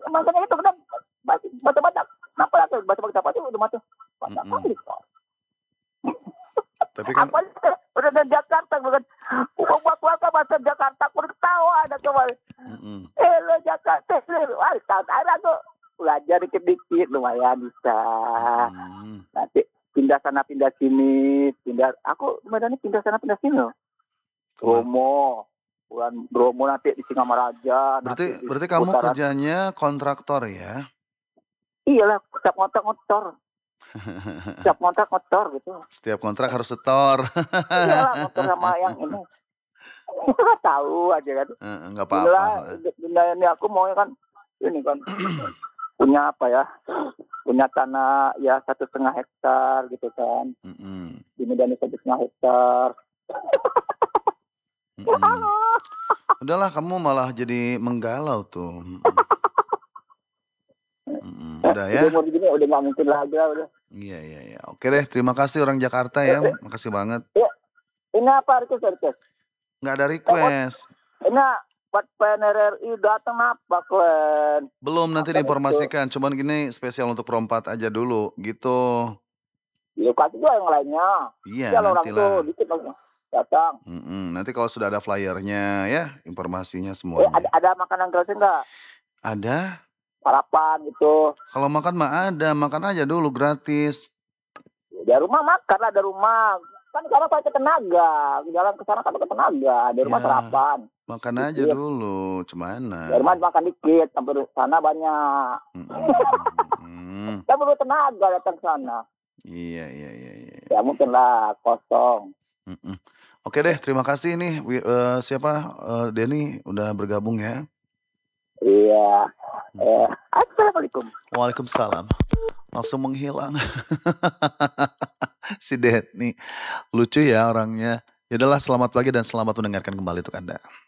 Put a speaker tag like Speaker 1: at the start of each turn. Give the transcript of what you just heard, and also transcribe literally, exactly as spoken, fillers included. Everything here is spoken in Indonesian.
Speaker 1: makanya itu kadang baca baca-baca, kenapa tuh baca-baca apa sih udah mati. Baca
Speaker 2: Mhm.
Speaker 1: kali kok.
Speaker 2: Tapi kan
Speaker 1: Apa sih, udah dari Jakarta bukan, gua buat keluarga bahasa Jakarta, aku udah ketawa ada kemarin.
Speaker 2: mhm.
Speaker 1: Eh lo Jakarta, lo, ah, tahun ada tuh belajar dikit-dikit lumayan bisa.
Speaker 2: Mhm.
Speaker 1: Nanti pindah sana pindah sini, pindah aku Medan ini pindah sana pindah sini loh.
Speaker 2: Kemana?
Speaker 1: Bromo, bukan Bromo nanti di Singamaraja, nanti
Speaker 2: Berarti
Speaker 1: di
Speaker 2: berarti kamu
Speaker 1: seputaran.
Speaker 2: kerjanya kontraktor ya?
Speaker 1: Iyalah, setiap ngontrak-ngotor, setiap ngontrak-ngotor gitu.
Speaker 2: Setiap kontrak harus setor.
Speaker 1: Iyalah ngotor sama yang ini. Tahu aja kan.
Speaker 2: Heeh, nggak apa-apa
Speaker 1: Inilah
Speaker 2: lah.
Speaker 1: dunia ini aku maunya kan ini kan punya apa ya? Punya tanah ya satu setengah hektar gitu kan.
Speaker 2: Mhm,
Speaker 1: Di Medan satu setengah hektar.
Speaker 2: mhm. Udahlah kamu malah jadi menggalau tuh, mhm, mhm, udah
Speaker 1: Udah
Speaker 2: ya?
Speaker 1: umur segini udah nggak mungkin lagi lah udah.
Speaker 2: Iya iya iya. Oke deh, terima kasih orang Jakarta
Speaker 1: Eh,
Speaker 2: ya,
Speaker 1: eh,
Speaker 2: makasih banget.
Speaker 1: ya, ini apa request request?
Speaker 2: Nggak ada
Speaker 1: Eh, oh,
Speaker 2: request.
Speaker 1: ini buat P N R R I datang apa kuen?
Speaker 2: Belum, nanti
Speaker 1: Apa itu?
Speaker 2: diinformasikan, cuman gini spesial untuk Perempat aja dulu, gitu.
Speaker 1: Ya kasih juga yang lainnya.
Speaker 2: Iya,
Speaker 1: Ya orang tuh
Speaker 2: nantilah.
Speaker 1: dikit lagi datang.
Speaker 2: Mhm, nanti kalau sudah ada flyernya ya, informasinya
Speaker 1: Eh ada
Speaker 2: semuanya.
Speaker 1: ada makanan gratis enggak?
Speaker 2: Ada?
Speaker 1: Sarapan gitu.
Speaker 2: Kalau makan mah ada, makan aja dulu gratis.
Speaker 1: Di rumah makan lah, di rumah. Kan sekarang pakai tenaga. Jalan ke sana kan pakai tenaga. Di rumah
Speaker 2: Ya,
Speaker 1: sarapan.
Speaker 2: makan aja
Speaker 1: Dikit.
Speaker 2: dulu,
Speaker 1: Di rumah
Speaker 2: cumanan.
Speaker 1: makan dikit. Sampai sana banyak.
Speaker 2: Mhm mhm.
Speaker 1: Kan perlu tenaga datang ke sana.
Speaker 2: Iya iya iya iya.
Speaker 1: Ya mungkin lah kosong.
Speaker 2: Mhm. Oke deh, terima kasih nih wi eee, siapa, eee, Denny udah bergabung ya.
Speaker 1: Iya. Eh,
Speaker 2: Mhm.
Speaker 1: assalamualaikum.
Speaker 2: Waalaikumsalam. Langsung menghilang si Denny. Lucu ya orangnya. Ya udahlah selamat pagi dan selamat mendengarkan kembali untuk Anda.